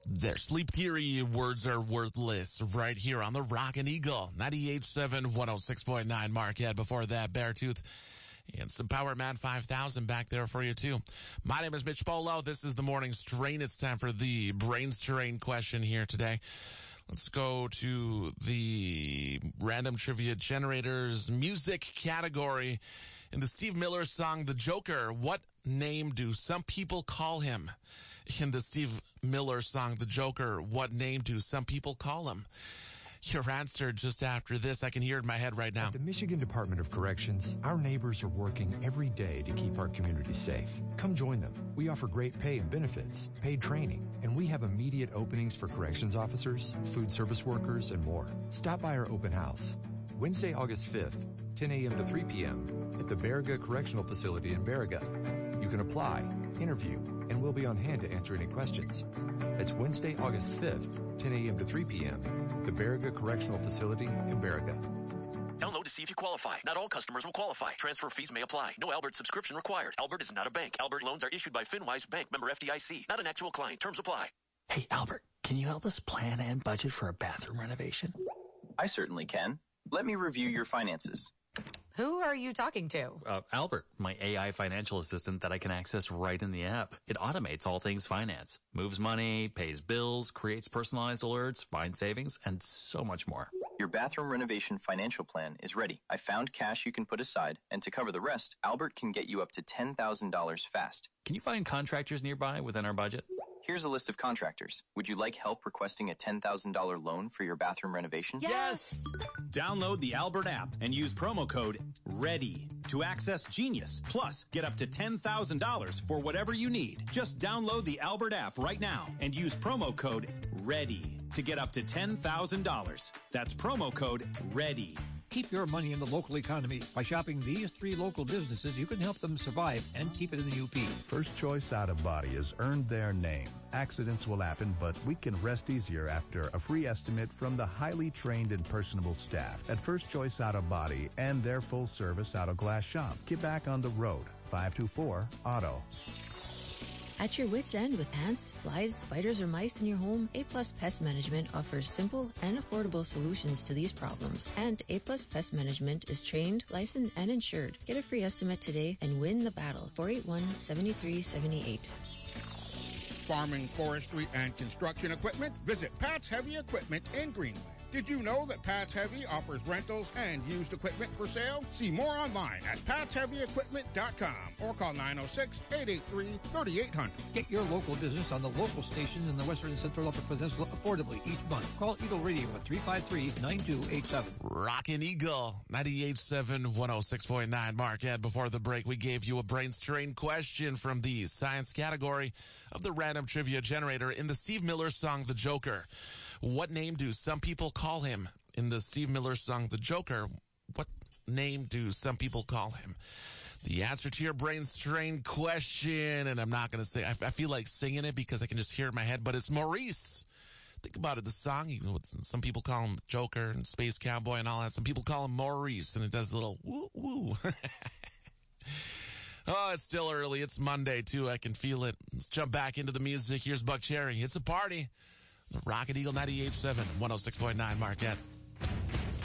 Their Sleep Theory, Words Are Worthless, right here on the Rockin' Eagle, 98.7, 106.9 Marquette. Before that, Beartooth and some Power Man 5000 back there for you, too. My name is Mitch Polo. This is the morning strain. It's time for the Brains Terrain question here today. Let's go to the Random Trivia Generators music category. In the Steve Miller song, The Joker, what name do some people call him? In the Steve Miller song, The Joker, what name do some people call him? Your answer just after this. I can hear it in my head right now. At the Michigan Department of Corrections, our neighbors are working every day to keep our community safe. Come join them. We offer great pay and benefits, paid training, and we have immediate openings for corrections officers, food service workers, and more. Stop by our open house. Wednesday, August 5th, 10 a.m. to 3 p.m. at the Baraga Correctional Facility in Baraga. You can apply, interview, and we'll be on hand to answer any questions. That's Wednesday, August 5th, 10 a.m. to 3 p.m. the Baraga Correctional Facility in Baraga. Download to see if you qualify. Not all customers will qualify. Transfer fees may apply. No Albert subscription required. Albert is not a bank. Albert loans are issued by FinWise Bank, member FDIC. Not an actual client. Terms apply. Hey, Albert, can you help us plan and budget for a bathroom renovation? I certainly can. Let me review your finances. Who are you talking to? Albert, my AI financial assistant that I can access right in the app. It automates all things finance, moves money, pays bills, creates personalized alerts, finds savings, and so much more. Your bathroom renovation financial plan is ready. I found cash you can put aside, and to cover the rest, Albert can get you up to $10,000 fast. Can you find contractors nearby within our budget? Here's a list of contractors. Would you like help requesting a $10,000 loan for your bathroom renovation? Yes! Download the Albert app and use promo code READY to access Genius. Plus, get up to $10,000 for whatever you need. Just download the Albert app right now and use promo code READY to get up to $10,000. That's promo code READY. Keep your money in the local economy. By shopping these 3 local businesses, you can help them survive and keep it in the UP. First Choice Auto Body has earned their name. Accidents will happen, but we can rest easier after a free estimate from the highly trained and personable staff at First Choice Auto Body and their full-service auto glass shop. Get back on the road. 524-AUTO. At your wit's end with ants, flies, spiders, or mice in your home, A-Plus Pest Management offers simple and affordable solutions to these problems. And A-Plus Pest Management is trained, licensed, and insured. Get a free estimate today and win the battle. 481-7378. Farming, forestry, and construction equipment? Visit Pat's Heavy Equipment in Greenway. Did you know that Pat's Heavy offers rentals and used equipment for sale? See more online at patsheavyequipment.com or call 906-883-3800. Get your local business on the local stations in the Western and Central Upper Peninsula affordably each month. Call Eagle Radio at 353-9287. Rockin' Eagle, 98.7, 106.9 Marquette. Before the break, we gave you a brain strain question from the science category of the Random Trivia Generator in the Steve Miller song, The Joker. What name do some people call him? In the Steve Miller song, The Joker, what name do some people call him? The answer to your brain strain question, and I'm not going to say, I feel like singing it because I can just hear it in my head, but it's Maurice. Think about it, the song, you know, some people call him Joker and Space Cowboy and all that. Some people call him Maurice, and it does a little woo-woo. Oh, it's still early. It's Monday, too. I can feel it. Let's jump back into the music. Here's Buck Cherry. It's a party. Rocket Eagle 98.7, 106.9 Marquette.